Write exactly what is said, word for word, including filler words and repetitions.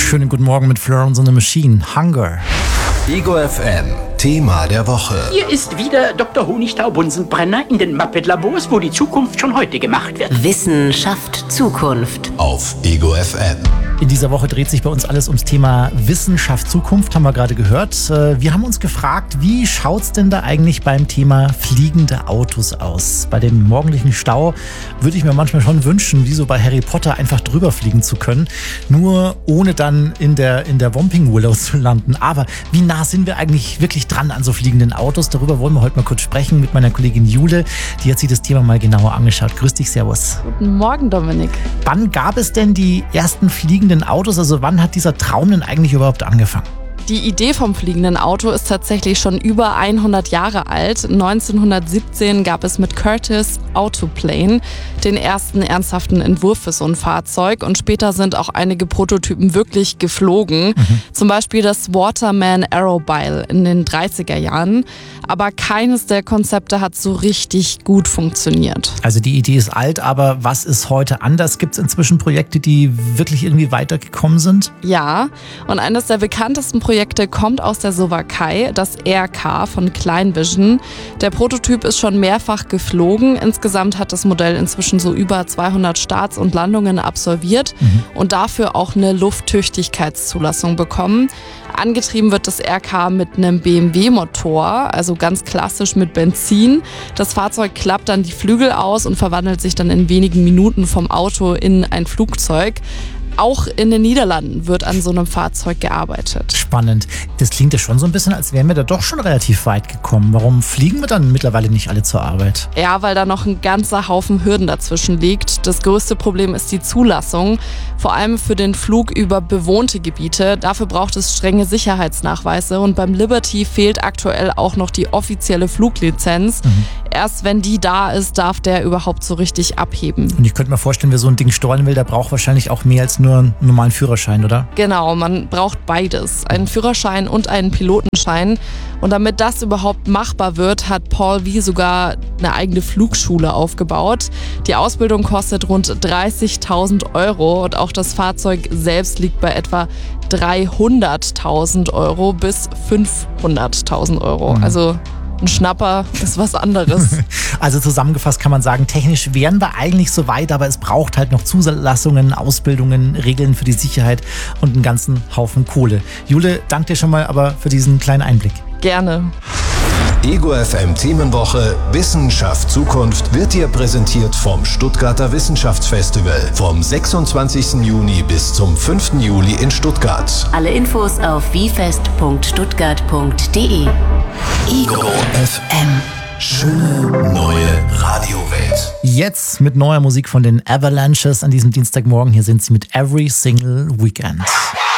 Schönen guten Morgen mit Florence and the Machine. Hunger. Ego F M, Thema der Woche. Hier ist wieder Doktor Honigtau-Bunsenbrenner in den Muppet-Labors, wo die Zukunft schon heute gemacht wird. Wissen schafft Zukunft. Auf Ego F M. In dieser Woche dreht sich bei uns alles ums Thema Wissenschaft, Zukunft, haben wir gerade gehört. Wir haben uns gefragt, wie schaut's denn da eigentlich beim Thema fliegende Autos aus? Bei dem morgendlichen Stau würde ich mir manchmal schon wünschen, wie so bei Harry Potter, einfach drüber fliegen zu können, nur ohne dann in der, in der Whomping Willow zu landen. Aber wie nah sind wir eigentlich wirklich dran an so fliegenden Autos? Darüber wollen wir heute mal kurz sprechen mit meiner Kollegin Jule. Die hat sich das Thema mal genauer angeschaut. Grüß dich, servus. Guten Morgen, Dominik. Wann gab es denn die ersten fliegenden Autos? Also wann hat dieser Traum denn eigentlich überhaupt angefangen? Die Idee vom fliegenden Auto ist tatsächlich schon über hundert Jahre alt. neunzehnhundertsiebzehn gab es mit Curtiss Autoplane den ersten ernsthaften Entwurf für so ein Fahrzeug und später sind auch einige Prototypen wirklich geflogen. Mhm. Zum Beispiel das Waterman Aerobile in den dreißiger Jahren. Aber keines der Konzepte hat so richtig gut funktioniert. Also die Idee ist alt, aber was ist heute anders? Gibt es inzwischen Projekte, die wirklich irgendwie weitergekommen sind? Ja, und eines der bekanntesten Projekte kommt aus der Slowakei, das Air Car von Kleinvision. Der Prototyp ist schon mehrfach geflogen. Insgesamt hat das Modell inzwischen so über zweihundert Starts und Landungen absolviert mhm. und dafür auch eine Lufttüchtigkeitszulassung bekommen. Angetrieben wird das R K mit einem B M W-Motor, also ganz klassisch mit Benzin. Das Fahrzeug klappt dann die Flügel aus und verwandelt sich dann in wenigen Minuten vom Auto in ein Flugzeug. Auch in den Niederlanden wird an so einem Fahrzeug gearbeitet. Spannend. Das klingt ja schon so ein bisschen, als wären wir da doch schon relativ weit gekommen. Warum fliegen wir dann mittlerweile nicht alle zur Arbeit? Ja, weil da noch ein ganzer Haufen Hürden dazwischen liegt. Das größte Problem ist die Zulassung, vor allem für den Flug über bewohnte Gebiete. Dafür braucht es strenge Sicherheitsnachweise und beim Liberty fehlt aktuell auch noch die offizielle Fluglizenz. Mhm. Erst wenn die da ist, darf der überhaupt so richtig abheben. Und ich könnte mir vorstellen, wer so ein Ding steuern will, der braucht wahrscheinlich auch mehr als nur einen normalen Führerschein, oder? Genau, man braucht beides. Einen Führerschein und einen Pilotenschein. Und damit das überhaupt machbar wird, hat Paul V sogar eine eigene Flugschule aufgebaut. Die Ausbildung kostet rund dreißigtausend Euro und auch das Fahrzeug selbst liegt bei etwa dreihunderttausend Euro bis fünfhunderttausend Euro. Mhm. Also ein Schnapper ist was anderes. Also zusammengefasst kann man sagen, technisch wären wir eigentlich so weit, aber es braucht halt noch Zulassungen, Ausbildungen, Regeln für die Sicherheit und einen ganzen Haufen Kohle. Jule, danke dir schon mal aber für diesen kleinen Einblick. Gerne. Ego F M Themenwoche Wissenschaft Zukunft wird dir präsentiert vom Stuttgarter Wissenschaftsfestival vom sechsundzwanzigsten Juni bis zum fünften Juli in Stuttgart. Alle Infos auf wifest punkt stuttgart punkt de. Ego F M. Schöne neue Radiowelt. Jetzt mit neuer Musik von den Avalanches an diesem Dienstagmorgen. Hier sind sie mit Every Single Weekend.